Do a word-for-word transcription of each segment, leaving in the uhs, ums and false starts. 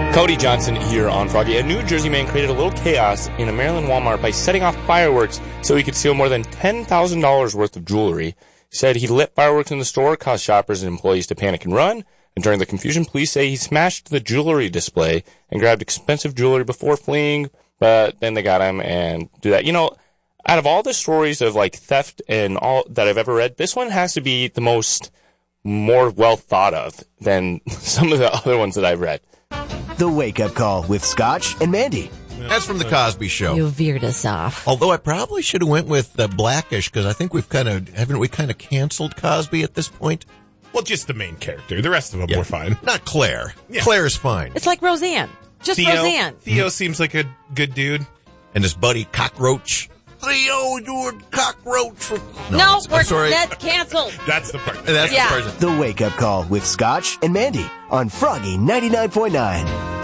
Cody Johnson here on Froggy. A New Jersey man created a little chaos in a Maryland Walmart by setting off fireworks so he could steal more than ten thousand dollars worth of jewelry. He said he lit fireworks in the store, caused shoppers and employees to panic and run. And during the confusion, police say he smashed the jewelry display and grabbed expensive jewelry before fleeing. But then they got him and do that. You know, out of all the stories of like theft and all that I've ever read, this one has to be the most more well thought of than some of the other ones that I've read. The Wake Up Call with Scotch and Mandy. That's from the Cosby Show. You veered us off. Although I probably should have went with uh, Blackish, because I think we've kind of, haven't we kind of canceled Cosby at this point? Well, just the main character. The rest of them Yeah. were fine. Not Claire. Yeah. Claire's fine. It's like Roseanne. Just Theo, Roseanne. Theo seems like a good dude. And his buddy Cockroach. Theo, you're a cockroach. For... No, No, we're I'm sorry. that's canceled. That's the part. That's Yeah. the person. The Wake Up Call with Scotch and Mandy on Froggy ninety-nine point nine.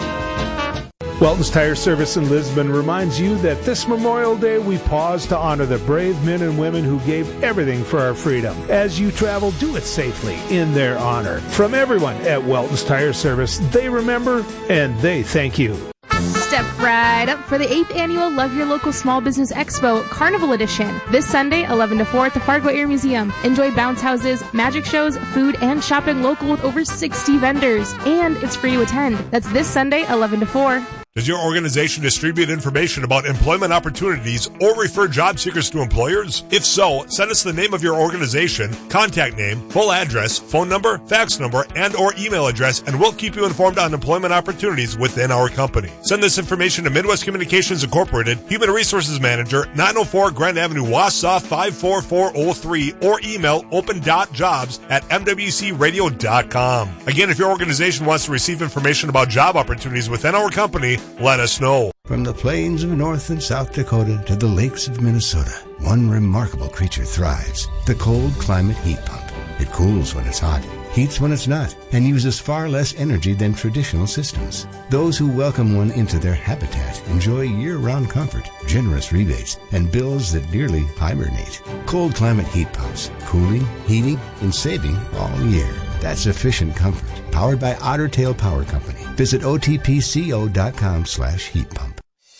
Welton's Tire Service in Lisbon reminds you that this Memorial Day we pause to honor the brave men and women who gave everything for our freedom. As you travel, do it safely in their honor. From everyone at Welton's Tire Service, they remember and they thank you. Step right up for the eighth Annual Love Your Local Small Business Expo Carnival Edition. This Sunday, eleven to four at the Fargo Air Museum. Enjoy bounce houses, magic shows, food, and shopping local with over sixty vendors. And it's free to attend. That's this Sunday, eleven to four. Does your organization distribute information about employment opportunities or refer job seekers to employers? If so, send us the name of your organization, contact name, full address, phone number, fax number, and or email address, and we'll keep you informed on employment opportunities within our company. Send this information to Midwest Communications Incorporated, Human Resources Manager, nine oh four Grand Avenue, Wausau five four four oh three, or email open dot jobs at m w c radio dot com. Again, if your organization wants to receive information about job opportunities within our company, let us know. From the plains of North and South Dakota to the lakes of Minnesota, one remarkable creature thrives, the cold climate heat pump. It cools when it's hot, heats when it's not, and uses far less energy than traditional systems. Those who welcome one into their habitat enjoy year-round comfort, generous rebates, and bills that nearly hibernate. Cold climate heat pumps, cooling, heating, and saving all year. That's efficient comfort, powered by Otter Tail Power Company. Visit O T P C O dot com slash heat pump.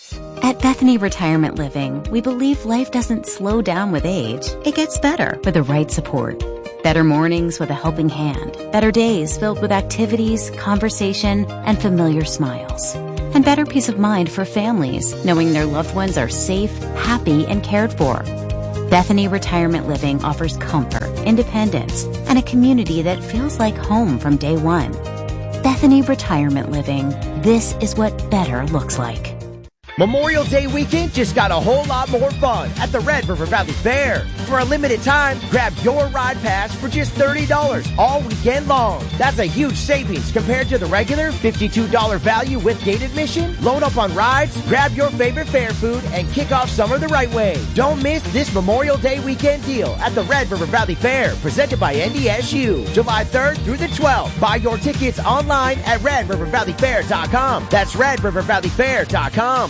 At Bethany Retirement Living, we believe life doesn't slow down with age. It gets better with the right support. Better mornings with a helping hand. Better days filled with activities, conversation, and familiar smiles. And better peace of mind for families, knowing their loved ones are safe, happy, and cared for. Bethany Retirement Living offers comfort, independence, and a community that feels like home from day one. Bethany Retirement Living. This is what better looks like. Memorial Day weekend just got a whole lot more fun at the Red River Valley Fair. For a limited time, grab your ride pass for just thirty dollars all weekend long. That's a huge savings compared to the regular fifty-two dollars value with gate admission. Load up on rides, grab your favorite fair food, and kick off summer the right way. Don't miss this Memorial Day weekend deal at the Red River Valley Fair, presented by N D S U, July third through the twelfth. Buy your tickets online at red river valley fair dot com. That's red river valley fair dot com.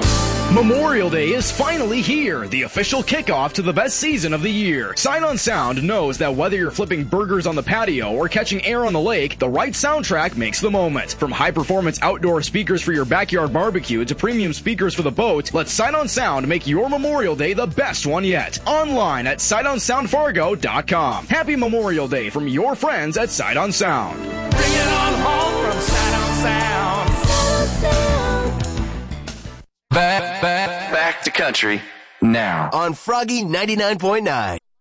Memorial Day is finally here, the official kickoff to the best season of the year. Sign On Sound knows that whether you're flipping burgers on the patio or catching air on the lake, the right soundtrack makes the moment. From high-performance outdoor speakers for your backyard barbecue to premium speakers for the boat, let Sign On Sound make your Memorial Day the best one yet. Online at sight on sound fargo dot com. Happy Memorial Day from your friends at Sight On Sound. Bring it on home from Sight On Sound. Back, back, back to country now on Froggy ninety-nine point nine.